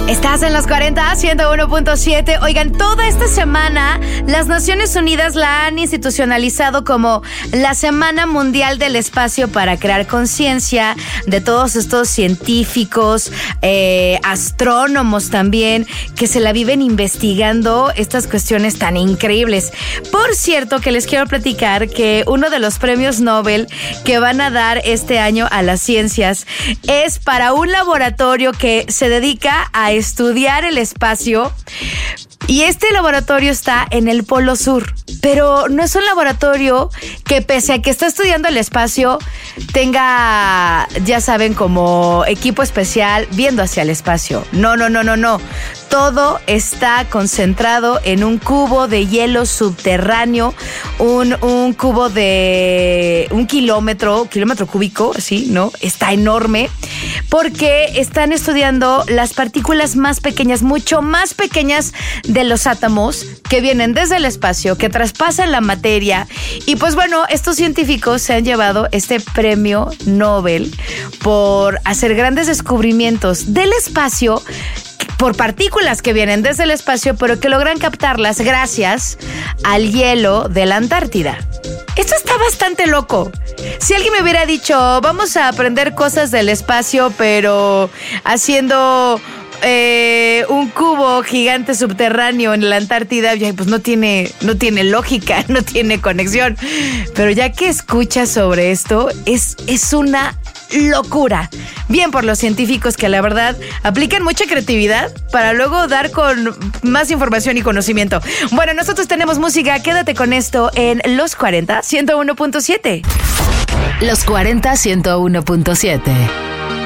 Estás en los 40, 101.7. Oigan, toda esta semana las Naciones Unidas la han institucionalizado como la Semana Mundial del Espacio para crear conciencia de todos estos científicos, astrónomos también, que se la viven investigando estas cuestiones tan increíbles. Por cierto, que les quiero platicar que uno de los premios Nobel que van a dar este año a las ciencias es para un laboratorio que se dedica a estudiar el espacio, y este laboratorio está en el Polo Sur, pero no es un laboratorio que, pese a que está estudiando el espacio, tenga, ya saben, como equipo especial viendo hacia el espacio. No. Todo está concentrado en un cubo de hielo subterráneo, un cubo de un kilómetro cúbico, ¿sí? ¿No? Está enorme, porque están estudiando las partículas más pequeñas, mucho más pequeñas de los átomos, que vienen desde el espacio, que traspasan la materia. Y pues bueno, estos científicos se han llevado este premio Nobel por hacer grandes descubrimientos del espacio, por partículas que vienen desde el espacio, pero que logran captarlas gracias al hielo de la Antártida. Esto está bastante loco. Si alguien me hubiera dicho, vamos a aprender cosas del espacio, pero haciendo un cubo gigante subterráneo en la Antártida, pues no tiene lógica, no tiene conexión. Pero ya que escuchas sobre esto, es una locura. Bien por los científicos, que la verdad aplican mucha creatividad para luego dar con más información y conocimiento. Bueno, nosotros tenemos música. Quédate con esto en Los 40 101.7. Los 40 101.7.